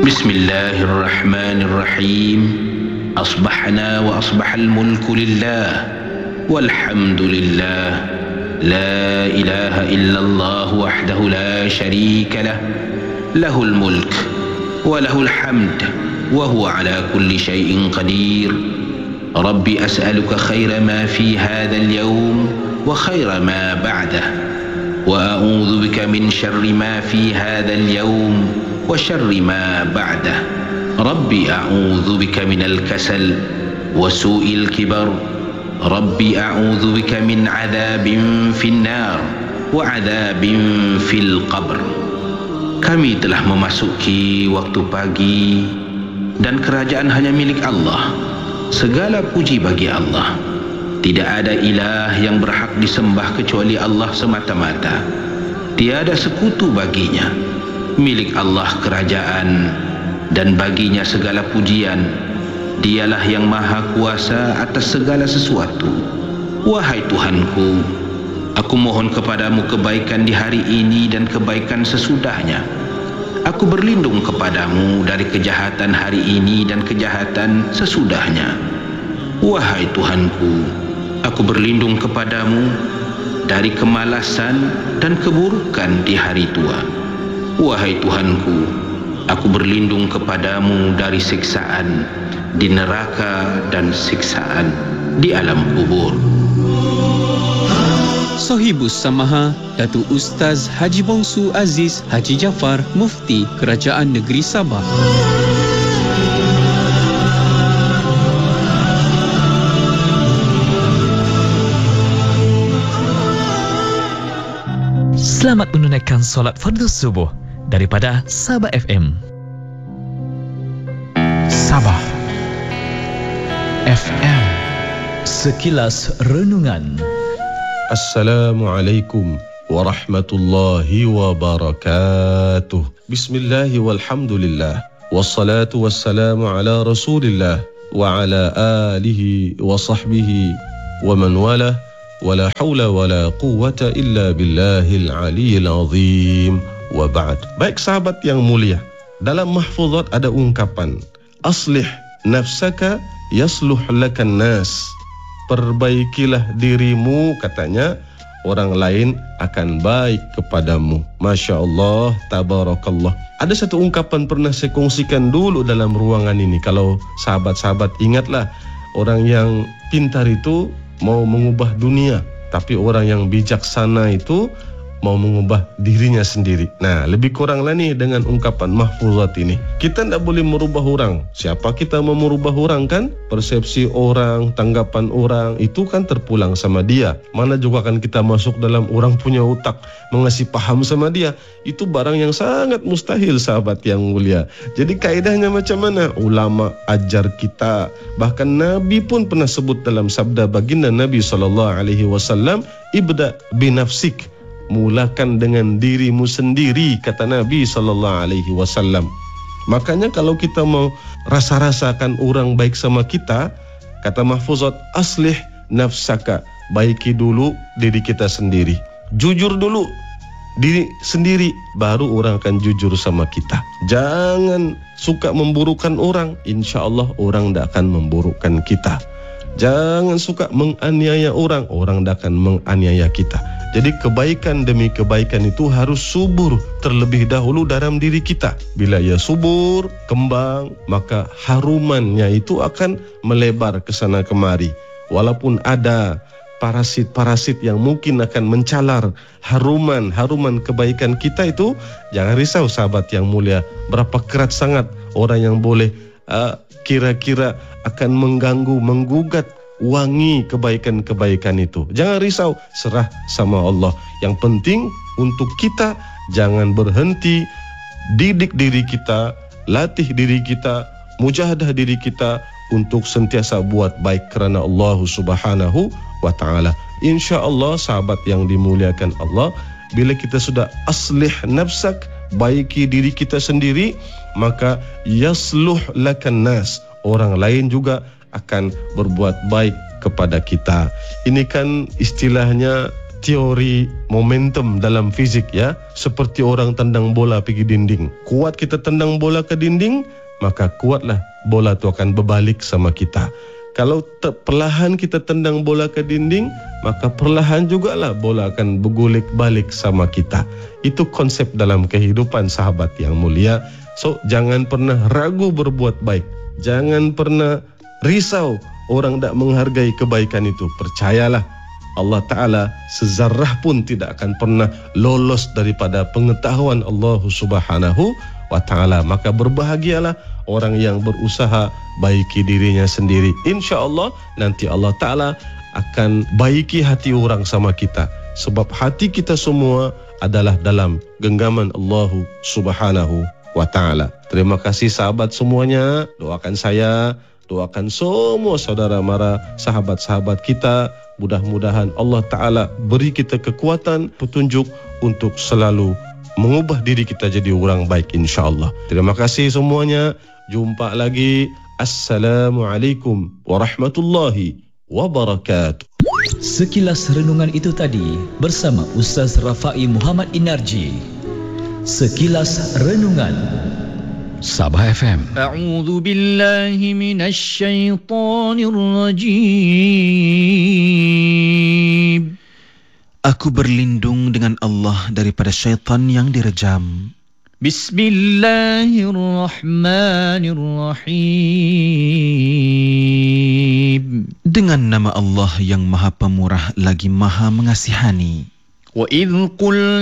بسم الله الرحمن الرحيم أصبحنا وأصبح الملك لله والحمد لله لا إله إلا الله وحده لا شريك له له الملك وله الحمد وهو على كل شيء قدير ربي أسألك خير ما في هذا اليوم وخير ما بعده وأعوذ بك من شر ما في هذا اليوم وشر ما بعده ربي أعوذ بك من الكسل وسوء الكبر ربي أعوذ بك من عذاب في النار وعذاب في القبر. Kami telah memasuki waktu pagi dan kerajaan hanya milik Allah. Segala puji bagi Allah. Tidak ada ilah yang berhak disembah kecuali Allah semata-mata. Tiada sekutu baginya. Milik Allah kerajaan dan baginya segala pujian. Dialah yang maha kuasa atas segala sesuatu. Wahai Tuhanku, aku mohon kepadamu kebaikan di hari ini dan kebaikan sesudahnya. Aku berlindung kepadamu dari kejahatan hari ini dan kejahatan sesudahnya. Wahai Tuhanku, aku berlindung kepadamu dari kemalasan dan keburukan di hari tua. Wahai Tuhanku, aku berlindung kepadamu dari siksaan di neraka dan siksaan di alam kubur. Sohibus Samaha, Datuk Ustaz Haji Bongsu Aziz Haji Jaafar, Mufti Kerajaan Negeri Sabah. Selamat menunaikan solat fardu subuh daripada Sabah FM. Sabah FM. Sekilas renungan. Assalamualaikum warahmatullahi wabarakatuh. Bismillahi walhamdulillah. Wassalatu wassalamu ala rasulillah wa ala alihi wa sahbihi wa man walah. Wala hawla wala quwwata illa billahil aliyyil azim. Wa ba'd. Baik sahabat yang mulia, dalam mahfuzat ada ungkapan aslih nafsaka yasluh lakan nas. Perbaikilah dirimu, katanya orang lain akan baik kepadamu. Masya Allah, tabarakallah. Ada satu ungkapan pernah saya kongsikan dulu dalam ruangan ini. Kalau sahabat-sahabat ingatlah, orang yang pintar itu mau mengubah dunia, tapi orang yang bijaksana itu mau mengubah dirinya sendiri. Nah, lebih kurang lah nih dengan ungkapan mahfuzat ini. Kita tidak boleh merubah orang. Siapa kita mau merubah orang kan? Persepsi orang, tanggapan orang, itu kan terpulang sama dia. Mana juga kan kita masuk dalam orang punya otak, mengasih paham sama dia. Itu barang yang sangat mustahil, sahabat yang mulia. Jadi kaedahnya macam mana? Ulama ajar kita. Bahkan Nabi pun pernah sebut dalam sabda baginda Nabi SAW, ibda binafsik. Mulakan dengan dirimu sendiri, kata Nabi SAW. Makanya kalau kita mau rasa-rasakan orang baik sama kita, kata mahfuzat, aslih nafsaka, baiki dulu diri kita sendiri. Jujur dulu diri sendiri, baru orang akan jujur sama kita. Jangan suka memburukkan orang, insya Allah orang tidak akan memburukkan kita. Jangan suka menganiaya orang, orang tidak akan menganiaya kita. Jadi kebaikan demi kebaikan itu harus subur terlebih dahulu dalam diri kita. Bila ia subur, kembang, maka harumannya itu akan melebar ke sana kemari. Walaupun ada parasit-parasit yang mungkin akan mencalar haruman kebaikan kita itu, jangan risau sahabat yang mulia. Berapa kerat sangat orang yang boleh kira-kira akan mengganggu, menggugat wangi kebaikan-kebaikan itu. Jangan risau, serah sama Allah. Yang penting untuk kita jangan berhenti, didik diri kita, latih diri kita, mujahadah diri kita untuk sentiasa buat baik kerana Allah Subhanahu wa ta'ala. Insya Allah sahabat yang dimuliakan Allah, bila kita sudah aslih nafsak, baiki diri kita sendiri, maka yasluh lakan nas, orang lain juga akan berbuat baik kepada kita. Ini kan istilahnya teori momentum dalam fizik ya, seperti orang tendang bola pergi dinding. Kuat kita tendang bola ke dinding, maka kuatlah bola itu akan berbalik sama kita. Kalau perlahan kita tendang bola ke dinding, maka perlahan jugalah bola akan bergulik balik sama kita. Itu konsep dalam kehidupan sahabat yang mulia. So, jangan pernah ragu berbuat baik. Jangan pernah risau orang tak menghargai kebaikan itu. Percayalah, Allah Ta'ala sezarrah pun tidak akan pernah lolos daripada pengetahuan Allah Subhanahu wa Ta'ala. Maka berbahagialah orang yang berusaha baiki dirinya sendiri. InsyaAllah nanti Allah Ta'ala akan baiki hati orang sama kita. Sebab hati kita semua adalah dalam genggaman Allah Subhanahu wa Ta'ala. Terima kasih sahabat semuanya. Doakan saya, doakan semua saudara mara sahabat-sahabat kita. Mudah-mudahan Allah Ta'ala beri kita kekuatan, petunjuk untuk selalu mengubah diri kita jadi orang baik insyaAllah. Terima kasih semuanya. Jumpa lagi. Assalamualaikum warahmatullahi wabarakatuh. Sekilas renungan itu tadi bersama Ustaz Rafai Muhammad Inarji. Sekilas renungan Sabah FM. A'udzu billahi minasy syaithanir rajim. Aku berlindung dengan Allah daripada syaitan yang direjam. Bismillahirrahmanirrahim. Dengan nama Allah yang Maha Pemurah lagi Maha Mengasihani. Wa idh qulna